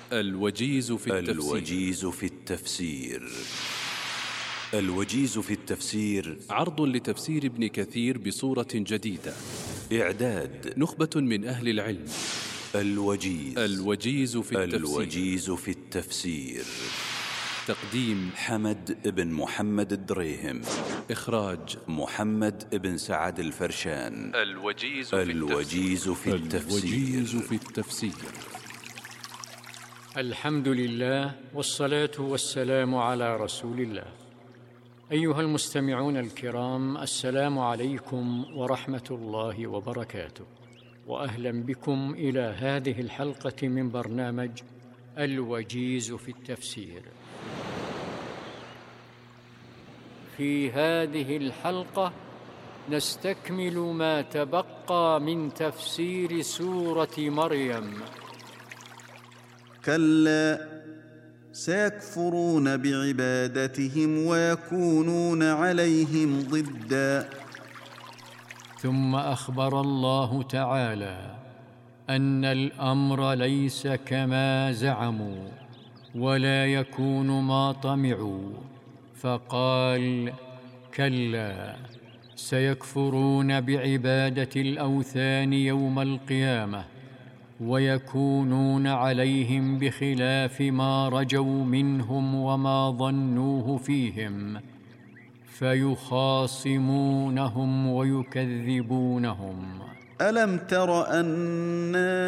الوجيز في التفسير. الوجيز في التفسير عرض لتفسير ابن كثير بصورة جديدة. إعداد نخبة من أهل العلم. الوجيز في التفسير. تقديم حمد بن محمد الدريهم. إخراج محمد بن سعد الفرشان. الوجيز في التفسير. الحمد لله والصلاة والسلام على رسول الله. أيها المستمعون الكرام، السلام عليكم ورحمة الله وبركاته، وأهلا بكم إلى هذه الحلقة من برنامج الوجيز في التفسير. في هذه الحلقة نستكمل ما تبقى من تفسير سورة مريم. كلا سيكفرون بعبادتهم ويكونون عليهم ضدا. ثم أخبر الله تعالى أن الأمر ليس كما زعموا ولا يكون ما طمعوا، فقال: كلا سيكفرون بعبادة الأوثان يوم القيامة ويكونون عليهم بخلاف ما رجوا منهم وما ظنوه فيهم، فيخاصمونهم ويكذبونهم. ألم تر أنا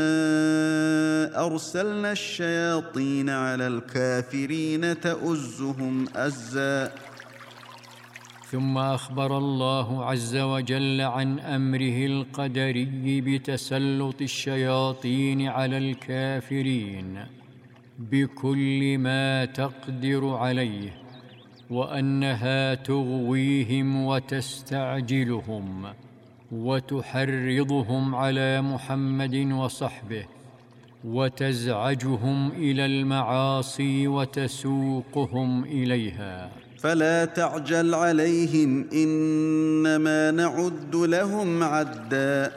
أرسلنا الشياطين على الكافرين تؤزهم أزا. ثم أخبر الله عز وجل عن أمره القدري بتسلط الشياطين على الكافرين بكل ما تقدر عليه، وأنها تغويهم وتستعجلهم وتحرضهم على محمد وصحبه وتزعجهم إلى المعاصي وتسوقهم إليها. فلا تعجل عليهم، إنما نعد لهم عدا.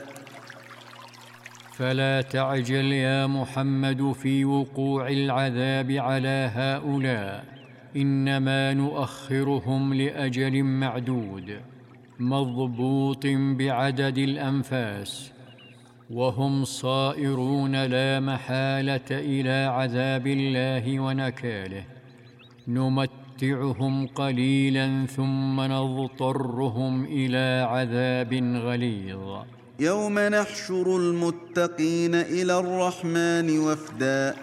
فلا تعجل يا محمد في وقوع العذاب على هؤلاء، إنما نؤخرهم لأجل معدود مضبوط بعدد الأنفاس، وهم صائرون لا محالة إلى عذاب الله ونكاله. نمتعهم قليلا ثم نضطرهم إلى عذاب غليظ. يوم نحشر المتقين إلى الرحمن وفدا.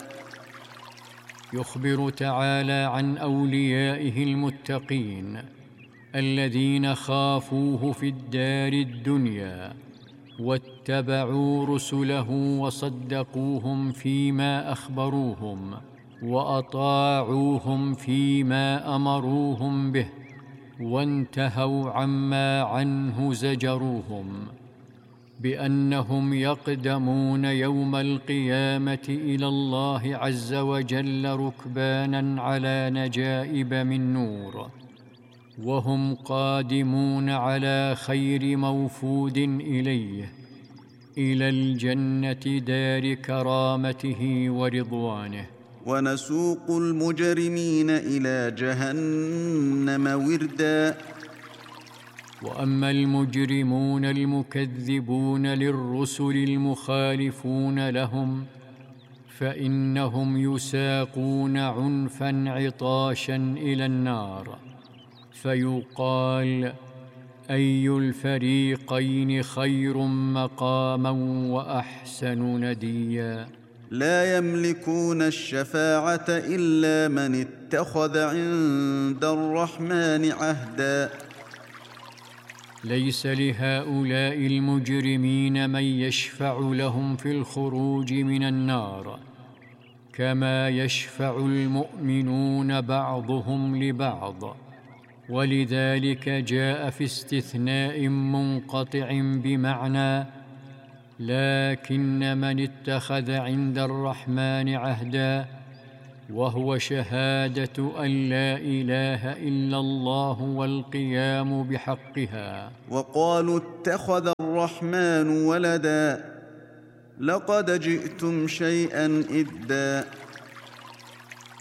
يخبر تعالى عن أوليائه المتقين الذين خافوه في الدار الدنيا واتبعوا رسله وصدقوهم فيما أخبروهم وأطاعوهم فيما أمروهم به وانتهوا عما عنه زجروهم، بأنهم يقدمون يوم القيامة إلى الله عز وجل ركبانا على نجائب من نور، وهم قادمون على خير موفود إليه، إلى الجنة دار كرامته ورضوانه. ونسوق المجرمين إلى جهنم وردا. وأما المجرمون المكذبون للرسل المخالفون لهم فإنهم يساقون عنفا عطاشا إلى النار، فيقال: أي الفريقين خير مقاما وأحسن نديا. لا يملكون الشفاعة إلا من اتخذ عند الرحمن عهدا. ليس لهؤلاء المجرمين من يشفع لهم في الخروج من النار، كما يشفع المؤمنون بعضهم لبعض، ولذلك جاء في استثناء منقطع بمعنى: لكن من اتخذ عند الرحمن عهدا، وهو شهادة أن لا إله إلا الله والقيام بحقها. وقالوا اتخذ الرحمن ولدا، لقد جئتم شيئا إدا.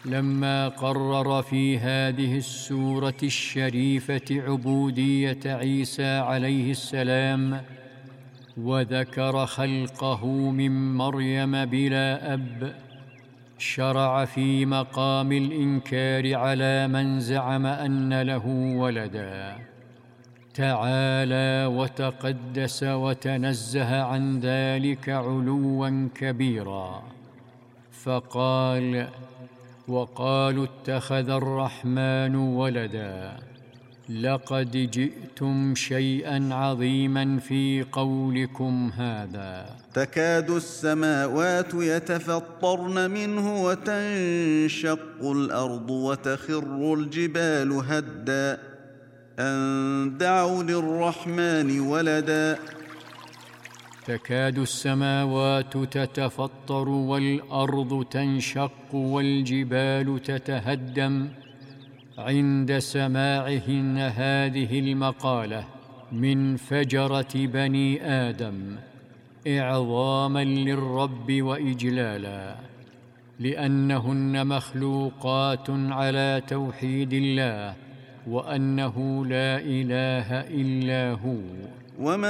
لما قرر في هذه السورة الشريفة عبودية عيسى عليه السلام، وذكر خلقه من مريم بلا أب، شرع في مقام الإنكار على من زعم أن له ولدا. تعالى وتقدس وتنزه عن ذلك علوا كبيرا، فقال: وقالوا اتخذ الرحمن ولدا. لقد جئتم شيئا عظيما في قولكم هذا. تكاد السماوات يتفطرن منه وتنشق الأرض وتخر الجبال هدا أن دعوا للرحمن ولدا. تكاد السماوات تتفطر والأرض تنشق والجبال تتهدم عند سماعهن هذه المقالة من فجرة بني آدم، إعظاما للرب وإجلالا، لأنهن مخلوقات على توحيد الله وأنه لا إله إلا هو.